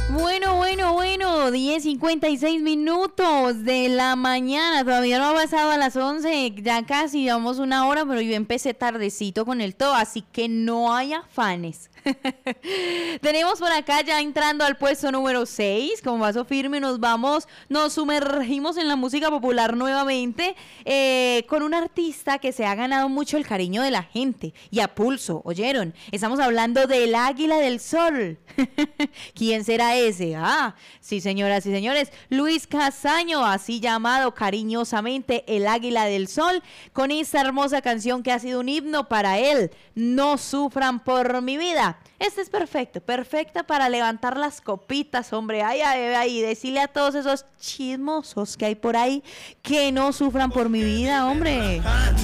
Bueno, 10:56 minutos de la mañana, todavía no ha pasado a las 11, ya casi llevamos una hora, pero yo empecé tardecito con el todo, así que no hay afanes. Tenemos por acá ya entrando al puesto número 6, con paso firme nos sumergimos en la música popular nuevamente, con un artista que se ha ganado mucho el cariño de la gente y a pulso, ¿oyeron? Estamos hablando del Águila del Sol. ¿Quién será ese? Sí señoras y señores, Luis Castaño, así llamado cariñosamente el Águila del Sol, con esta hermosa canción que ha sido un himno para él, No sufran por mi vida. Esta es perfecta para levantar las copitas, hombre, ay, decirle a todos esos chismosos que hay por ahí que no sufran por mi vida, hombre.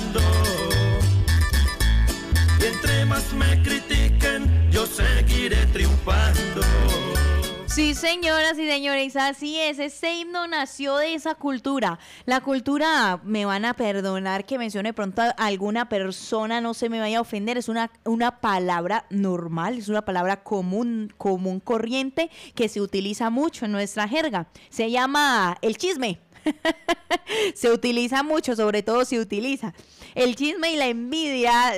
Y entre más me critiquen, yo seguiré triunfando. Sí, señoras y señores, así es, ese himno nació de esa cultura. La cultura, me van a perdonar que mencione pronto a alguna persona, no se me vaya a ofender, es una palabra normal, es una palabra común, corriente, que se utiliza mucho en nuestra jerga. Se llama el chisme. Se utiliza mucho, sobre todo se utiliza el chisme y la envidia.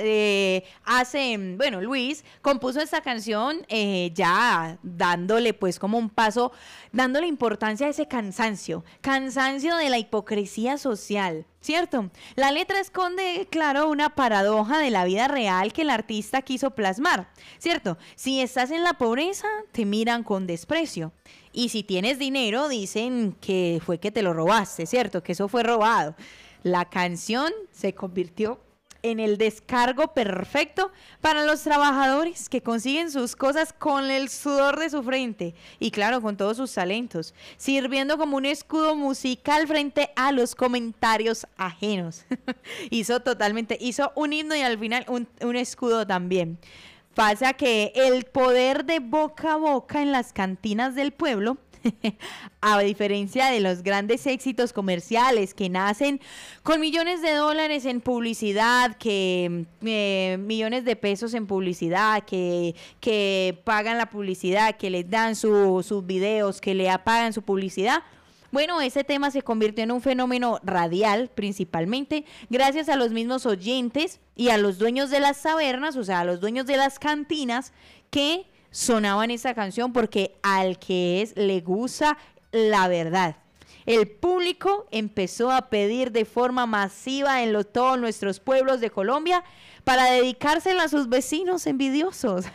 Luis compuso esta canción ya dándole pues como un paso, dándole importancia a ese cansancio de la hipocresía social, ¿cierto? La letra esconde, claro, una paradoja de la vida real que el artista quiso plasmar, ¿cierto? Si estás en la pobreza, te miran con desprecio. Y si tienes dinero, dicen que fue que te lo robaste, ¿cierto? Que eso fue robado. La canción se convirtió en el descargo perfecto para los trabajadores que consiguen sus cosas con el sudor de su frente y claro, con todos sus talentos, sirviendo como un escudo musical frente a los comentarios ajenos. Hizo un himno y al final un escudo también. Pasa que el poder de boca a boca en las cantinas del pueblo, a diferencia de los grandes éxitos comerciales que nacen con millones de dólares en publicidad, millones de pesos en publicidad, que pagan la publicidad, que les dan sus videos, que le pagan su publicidad. Bueno, ese tema se convirtió en un fenómeno radial, principalmente gracias a los mismos oyentes y a los dueños de las tabernas, o sea, a los dueños de las cantinas que sonaban esa canción porque al que le gusta la verdad. El público empezó a pedir de forma masiva en todos nuestros pueblos de Colombia para dedicársela a sus vecinos envidiosos,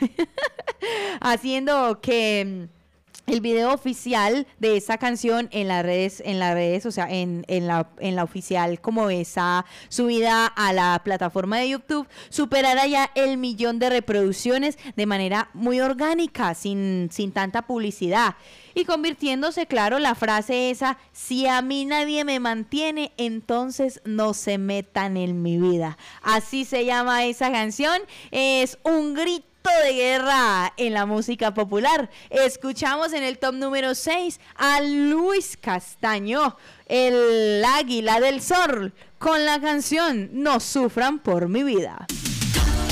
haciendo que el video oficial de esa canción en las redes, o sea, en la oficial, como esa subida a la plataforma de YouTube, superara ya el 1.000.000 de reproducciones de manera muy orgánica, sin tanta publicidad. Y convirtiéndose, claro, la frase esa, si a mí nadie me mantiene, entonces no se metan en mi vida. Así se llama esa canción, es un grito de guerra en la música popular. Escuchamos en el top número 6 a Luis Castaño, el Águila del Sol, con la canción No sufran por mi vida.